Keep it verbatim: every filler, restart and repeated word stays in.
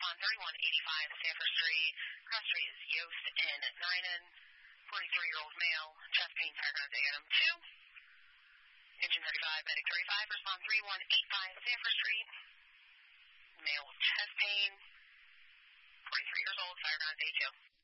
respond three one eight five Sanford Street. Cross Street is Yost and Ninan. forty-three-year-old male, chest pain, fire grounds A M two. Engine thirty-five, medic thirty-five, respond three one eight five Sanford Street. Male chest pain, forty-three years old, fire grounds A two.